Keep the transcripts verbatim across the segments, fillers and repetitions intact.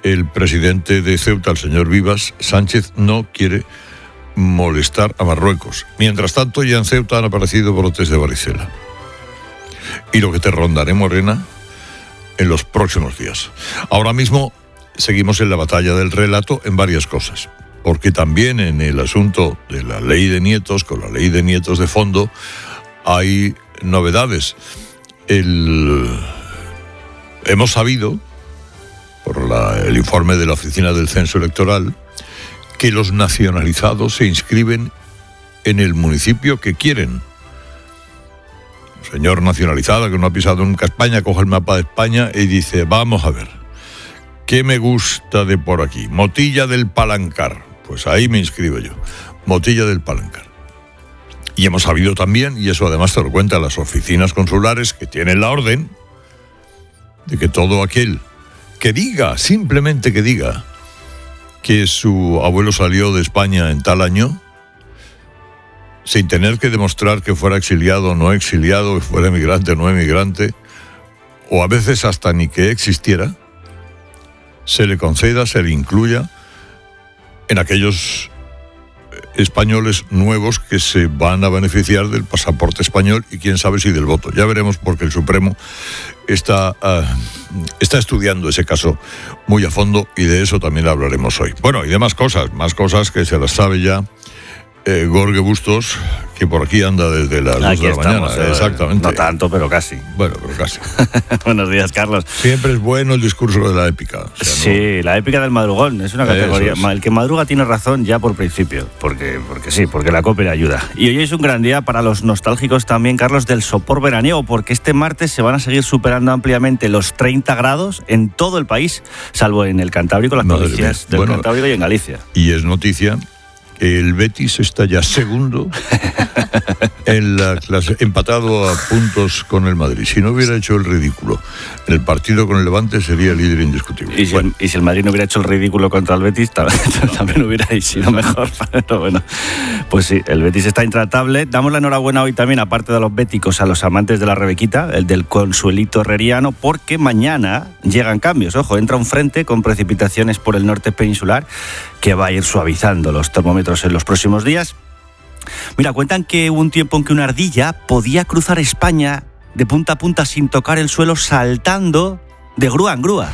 el presidente de Ceuta, el señor Vivas Sánchez, no quiere molestar a Marruecos. Mientras tanto, ya en Ceuta han aparecido brotes de varicela. Y lo que te rondaré, Morena, en los próximos días. Ahora mismo seguimos en la batalla del relato en varias cosas, porque también en el asunto de la ley de nietos, con la ley de nietos de fondo, hay novedades. El... Hemos sabido, por la, el informe de la Oficina del Censo Electoral, que los nacionalizados se inscriben en el municipio que quieren. Un señor nacionalizado que no ha pisado nunca España coge el mapa de España y dice, vamos a ver, ¿qué me gusta de por aquí? Motilla del Palancar. Pues ahí me inscribo yo. Motilla del Palancar. Y hemos sabido también, y eso además te lo cuentan las oficinas consulares, que tienen la orden de que todo aquel que diga, simplemente que diga, que su abuelo salió de España en tal año, sin tener que demostrar que fuera exiliado o no exiliado, que fuera emigrante o no emigrante, o a veces hasta ni que existiera, se le conceda, se le incluya en aquellos españoles nuevos que se van a beneficiar del pasaporte español y quién sabe si del voto. Ya veremos, porque el Supremo está, uh, está estudiando ese caso muy a fondo y de eso también hablaremos hoy. Bueno, y de más cosas, más cosas que se las sabe ya eh, Gorge Bustos, que por aquí anda desde las dos de la mañana. Eh, Exactamente. No tanto, pero casi. Bueno, pero casi. Buenos días, Carlos. Siempre es bueno el discurso de la épica. O sea, sí, ¿no? La épica del madrugón, es una categoría. Es. El que madruga tiene razón ya por principio, porque, porque sí, porque la COPE le ayuda. Y hoy es un gran día para los nostálgicos también, Carlos, del sopor veraniego, porque este martes se van a seguir superando ampliamente los treinta grados en todo el país, salvo en el Cantábrico, las Madre provincias mía. del Bueno, Cantábrico y en Galicia. Y es noticia que el Betis está ya segundo en la clase, empatado a puntos con el Madrid. Si no hubiera hecho el ridículo en el partido con el Levante, sería líder indiscutible. Y si, bueno. el, y si el Madrid no hubiera hecho el ridículo contra el Betis, también, también hubiera sido mejor. Pero bueno, pues sí, el Betis está intratable. Damos la enhorabuena hoy también, aparte de los béticos, a los amantes de la Rebequita, el del Consuelito Herreriano, porque mañana llegan cambios. Ojo, entra un frente con precipitaciones por el norte peninsular que va a ir suavizando los termómetros en los próximos días. Mira, cuentan que hubo un tiempo en que una ardilla podía cruzar España de punta a punta sin tocar el suelo, saltando de grúa en grúa.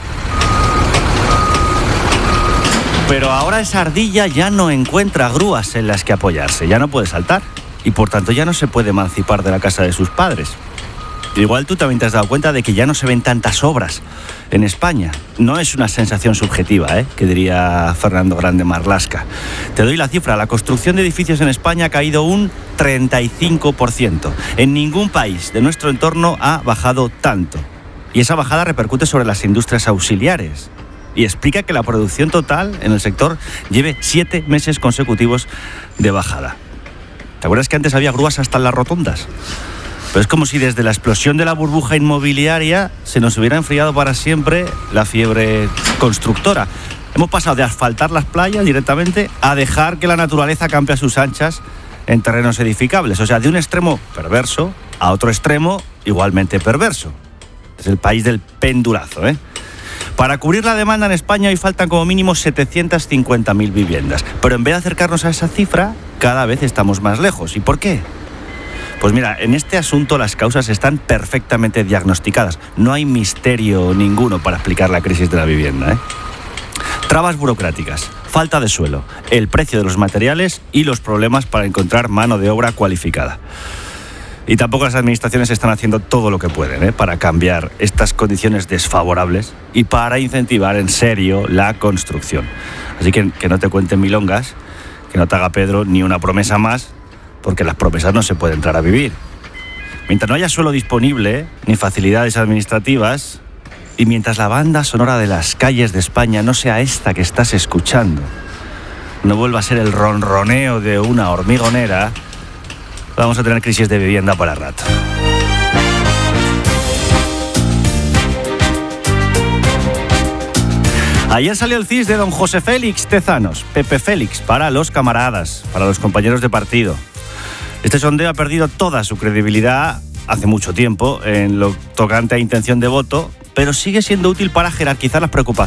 Pero ahora esa ardilla ya no encuentra grúas en las que apoyarse, ya no puede saltar y por tanto ya no se puede emancipar de la casa de sus padres. Igual tú también te has dado cuenta de que ya no se ven tantas obras en España. No es una sensación subjetiva, ¿eh?, que diría Fernando Grande Marlasca. Te doy la cifra. La construcción de edificios en España ha caído un treinta y cinco por ciento. En ningún país de nuestro entorno ha bajado tanto. Y esa bajada repercute sobre las industrias auxiliares. Y explica que la producción total en el sector lleve siete meses consecutivos de bajada. ¿Te acuerdas que antes había grúas hasta en las rotondas? Pero es como si desde la explosión de la burbuja inmobiliaria se nos hubiera enfriado para siempre la fiebre constructora. Hemos pasado de asfaltar las playas directamente a dejar que la naturaleza campe a sus anchas en terrenos edificables. O sea, de un extremo perverso a otro extremo igualmente perverso. Es el país del pendulazo, ¿eh? Para cubrir la demanda en España hoy faltan como mínimo setecientas cincuenta mil viviendas. Pero en vez de acercarnos a esa cifra, cada vez estamos más lejos. ¿Y por qué? Pues mira, en este asunto las causas están perfectamente diagnosticadas. No hay misterio ninguno para explicar la crisis de la vivienda, ¿eh? Trabas burocráticas, falta de suelo, el precio de los materiales y los problemas para encontrar mano de obra cualificada. Y tampoco las administraciones están haciendo todo lo que pueden, ¿eh?, para cambiar estas condiciones desfavorables y para incentivar en serio la construcción. Así que que no te cuenten milongas, que no te haga Pedro ni una promesa más, porque las promesas no se puede entrar a vivir. Mientras no haya suelo disponible, ni facilidades administrativas, y mientras la banda sonora de las calles de España no sea esta que estás escuchando, no vuelva a ser el ronroneo de una hormigonera, vamos a tener crisis de vivienda para rato. Ayer salió el C I S de don José Félix Tezanos, Pepe Félix, para los camaradas, para los compañeros de partido. Este sondeo ha perdido toda su credibilidad hace mucho tiempo en lo tocante a intención de voto, pero sigue siendo útil para jerarquizar las preocupaciones